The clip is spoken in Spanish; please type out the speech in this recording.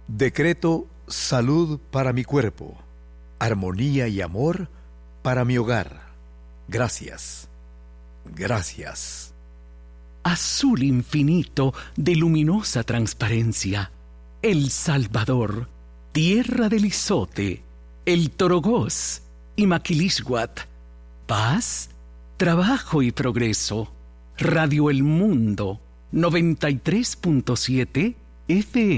Decreto salud para mi cuerpo, armonía y amor para mi hogar. Gracias, gracias. Azul infinito de luminosa transparencia, El Salvador, tierra del Izote, el Torogós y Maquilisguat. Paz, trabajo y progreso. Radio El Mundo, 93.7 FM.